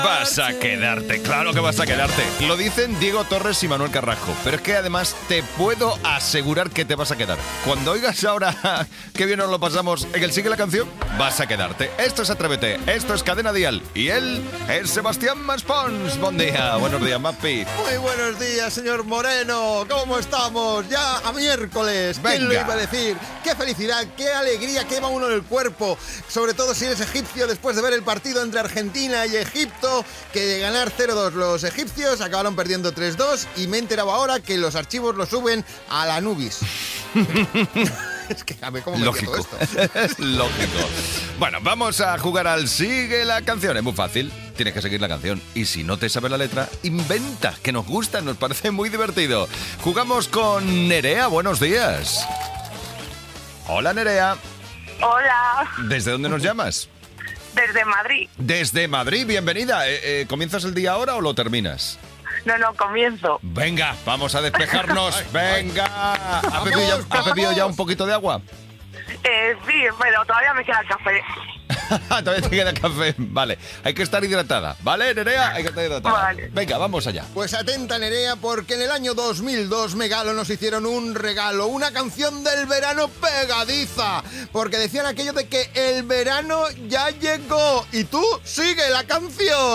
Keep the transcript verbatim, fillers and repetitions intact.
Vas a quedarte, claro que vas a quedarte. Lo dicen Diego Torres y Manuel Carrasco, pero es que además te puedo asegurar que te vas a quedar. Cuando oigas ahora qué bien nos lo pasamos en el Sigue la Canción, vas a quedarte. Esto es Atrévete, esto es Cadena Dial y él es Sebastián Maspons. Buen día, buenos días, Mapi. Muy buenos días, señor Moreno. ¿Cómo estamos? Ya a miércoles. ¿Quién Venga. lo iba a decir? Qué felicidad, qué alegría quema uno en el cuerpo. Sobre todo si eres egipcio después de ver el partido entre Argentina y Egipto, que de ganar cero dos los egipcios acabaron perdiendo tres dos y me he enterado ahora que los archivos los suben a la Nubis. Es que, a ver, ¿cómo me Lógico, quedo esto? lógico. Bueno, vamos a jugar al Sigue la Canción. Es muy fácil, tienes que seguir la canción. Y si no te sabes la letra, inventa, que nos gusta, nos parece muy divertido. Jugamos con Nerea, buenos días. Hola, Nerea. Hola, ¿Desde dónde nos llamas? desde Madrid. Desde Madrid, bienvenida. Eh, eh, ¿Comienzas el día ahora o lo terminas? No, no, comienzo. Venga, vamos a despejarnos. Venga. ¿Has Vamos, bebido, ya, has bebido vamos. ya un poquito de agua? Eh, sí, pero todavía me queda el café. Todavía te queda café. Vale, hay que estar hidratada. ¿Vale, Nerea? Hay que estar hidratada. Vale. Venga, vamos allá. Pues atenta, Nerea, porque en el año dos mil dos Megalo nos hicieron un regalo, una canción del verano pegadiza, porque decían aquello de que el verano ya llegó y tú sigue la canción.